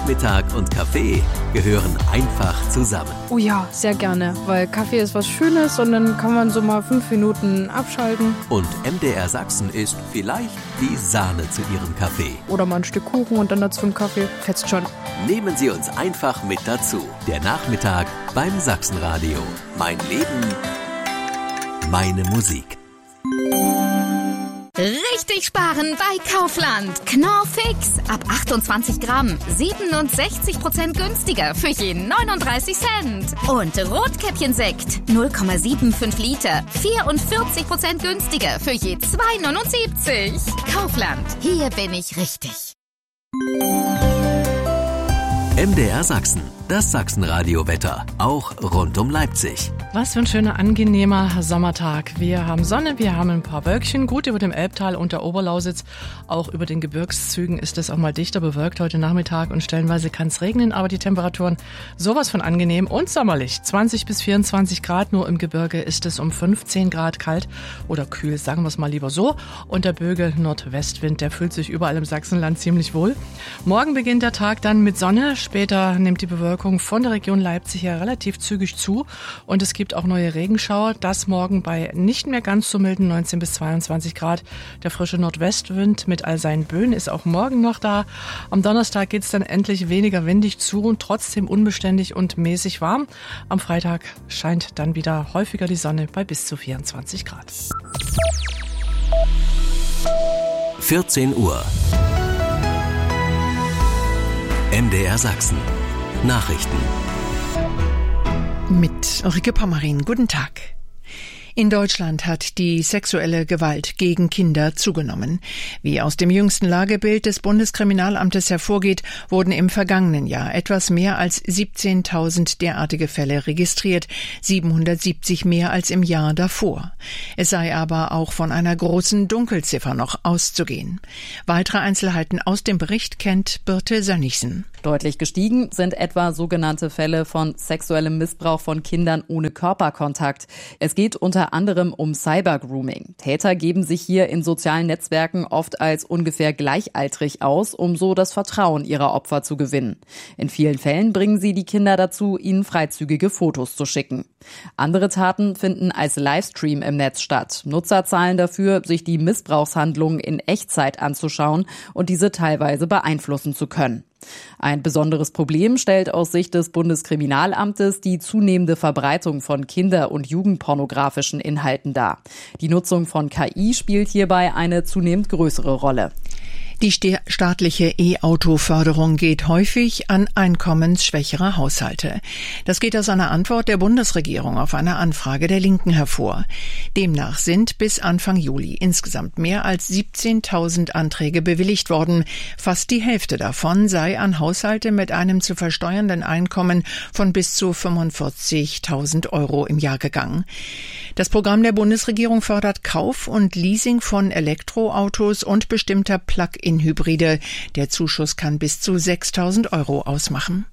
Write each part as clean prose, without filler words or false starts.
Nachmittag und Kaffee gehören einfach zusammen. Oh ja, sehr gerne, weil Kaffee ist was Schönes und dann kann man so mal 5 Minuten abschalten. Und MDR Sachsen ist vielleicht die Sahne zu Ihrem Kaffee. Oder mal ein Stück Kuchen und dann dazu einen Kaffee. Fetzt schon. Nehmen Sie uns einfach mit dazu. Der Nachmittag beim Sachsenradio. Mein Leben, meine Musik. Richtig sparen bei Kaufland. Knorr Fix. Ab 28 Gramm. 67% günstiger für je 39 Cent. Und Rotkäppchensekt. 0,75 Liter. 44% günstiger für je 2,79. Kaufland. Hier bin ich richtig. MDR Sachsen. Das Sachsenradio-Wetter. Auch rund um Leipzig. Was für ein schöner, angenehmer Sommertag. Wir haben Sonne, wir haben ein paar Wölkchen. Gut über dem Elbtal und der Oberlausitz. Auch über den Gebirgszügen ist es auch mal dichter bewölkt heute Nachmittag und stellenweise kann es regnen. Aber die Temperaturen sowas von angenehm und sommerlich. 20 bis 24 Grad. Nur im Gebirge ist es um 15 Grad kalt oder kühl, sagen wir es mal lieber so. Und der böge Nordwestwind, der fühlt sich überall im Sachsenland ziemlich wohl. Morgen beginnt der Tag dann mit Sonne. Später nimmt die Bewölkung von der Region Leipzig ja relativ zügig zu und es gibt auch neue Regenschauer. Das morgen bei nicht mehr ganz so milden 19 bis 22 Grad. Der frische Nordwestwind mit all seinen Böen ist auch morgen noch da. Am Donnerstag geht es dann endlich weniger windig zu und trotzdem unbeständig und mäßig warm. Am Freitag scheint dann wieder häufiger die Sonne bei bis zu 24 Grad. 14 Uhr. MDR Sachsen. Nachrichten. Mit Ulrike Pommerin. Guten Tag. In Deutschland hat die sexuelle Gewalt gegen Kinder zugenommen. Wie aus dem jüngsten Lagebild des Bundeskriminalamtes hervorgeht, wurden im vergangenen Jahr etwas mehr als 17.000 derartige Fälle registriert, 770 mehr als im Jahr davor. Es sei aber auch von einer großen Dunkelziffer noch auszugehen. Weitere Einzelheiten aus dem Bericht kennt Birte Sönnigsen. Deutlich gestiegen sind etwa sogenannte Fälle von sexuellem Missbrauch von Kindern ohne Körperkontakt. Es geht unter anderem um Cybergrooming. Täter geben sich hier in sozialen Netzwerken oft als ungefähr gleichaltrig aus, um so das Vertrauen ihrer Opfer zu gewinnen. In vielen Fällen bringen sie die Kinder dazu, ihnen freizügige Fotos zu schicken. Andere Taten finden als Livestream im Netz statt. Nutzer zahlen dafür, sich die Missbrauchshandlungen in Echtzeit anzuschauen und diese teilweise beeinflussen zu können. Ein besonderes Problem stellt aus Sicht des Bundeskriminalamtes die zunehmende Verbreitung von kinder- und jugendpornografischen Inhalten dar. Die Nutzung von KI spielt hierbei eine zunehmend größere Rolle. Die staatliche E-Auto-Förderung geht häufig an einkommensschwächere Haushalte. Das geht aus einer Antwort der Bundesregierung auf eine Anfrage der Linken hervor. Demnach sind bis Anfang Juli insgesamt mehr als 17.000 Anträge bewilligt worden. Fast die Hälfte davon sei an Haushalte mit einem zu versteuernden Einkommen von bis zu 45.000 Euro im Jahr gegangen. Das Programm der Bundesregierung fördert Kauf und Leasing von Elektroautos und bestimmter Plug-in-Hybride. Der Zuschuss kann bis zu 6.000 Euro ausmachen.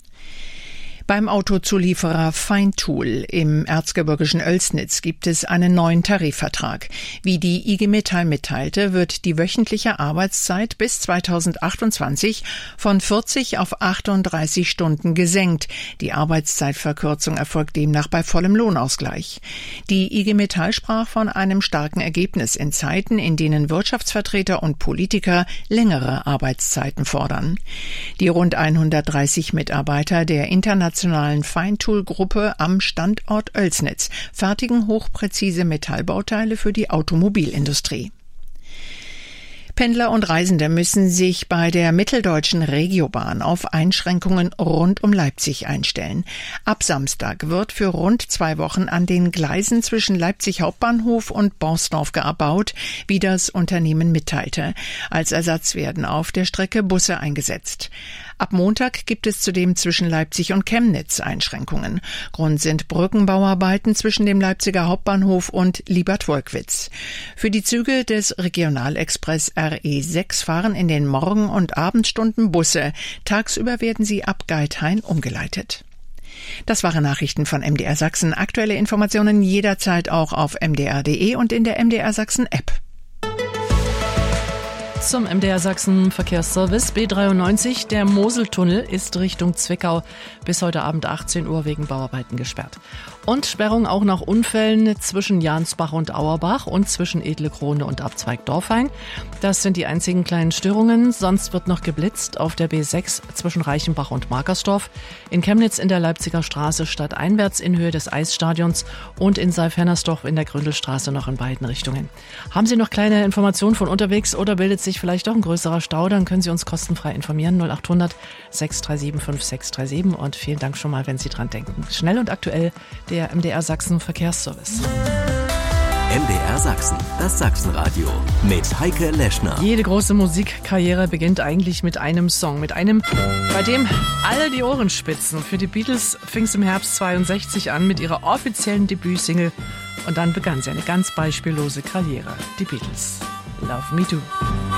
Beim Autozulieferer Feintool im erzgebirgischen Oelsnitz gibt es einen neuen Tarifvertrag. Wie die IG Metall mitteilte, wird die wöchentliche Arbeitszeit bis 2028 von 40 auf 38 Stunden gesenkt. Die Arbeitszeitverkürzung erfolgt demnach bei vollem Lohnausgleich. Die IG Metall sprach von einem starken Ergebnis in Zeiten, in denen Wirtschaftsvertreter und Politiker längere Arbeitszeiten fordern. Die rund 130 Mitarbeiter der internationalen Feintool-Gruppe am Standort Oelsnitz fertigen hochpräzise Metallbauteile für die Automobilindustrie. Pendler und Reisende müssen sich bei der mitteldeutschen Regiobahn auf Einschränkungen rund um Leipzig einstellen. Ab Samstag wird für rund 2 Wochen an den Gleisen zwischen Leipzig Hauptbahnhof und Borsdorf gebaut, wie das Unternehmen mitteilte. Als Ersatz werden auf der Strecke Busse eingesetzt. Ab Montag gibt es zudem zwischen Leipzig und Chemnitz Einschränkungen. Grund sind Brückenbauarbeiten zwischen dem Leipziger Hauptbahnhof und Liebad-Wolkwitz. Für die Züge des Regionalexpress RE6 fahren in den Morgen- und Abendstunden Busse. Tagsüber werden sie ab Geithain umgeleitet. Das waren Nachrichten von MDR Sachsen. Aktuelle Informationen jederzeit auch auf mdr.de und in der MDR Sachsen App. Zum MDR Sachsen Verkehrsservice. B93, der Moseltunnel ist Richtung Zwickau bis heute Abend 18 Uhr wegen Bauarbeiten gesperrt. Und Sperrung auch nach Unfällen zwischen Jansbach und Auerbach und zwischen Edle Krone und Abzweig Dorfhain. Das sind die einzigen kleinen Störungen. Sonst wird noch geblitzt auf der B6 zwischen Reichenbach und Markersdorf, in Chemnitz in der Leipziger Straße stadteinwärts in Höhe des Eisstadions und in Saalfernersdorf in der Gründelstraße noch in beiden Richtungen. Haben Sie noch kleine Informationen von unterwegs oder bildet sich vielleicht doch ein größerer Stau, dann können Sie uns kostenfrei informieren. 0800 637 5637 und vielen Dank schon mal, wenn Sie dran denken. Schnell und aktuell der MDR Sachsen Verkehrsservice. MDR Sachsen, das Sachsenradio mit Heike Leschner. Jede große Musikkarriere beginnt eigentlich mit einem Song, mit einem, bei dem alle die Ohren spitzen. Für die Beatles fing es im Herbst 62 an mit ihrer offiziellen Debütsingle und dann begann sie eine ganz beispiellose Karriere. Die Beatles. Love Me Do.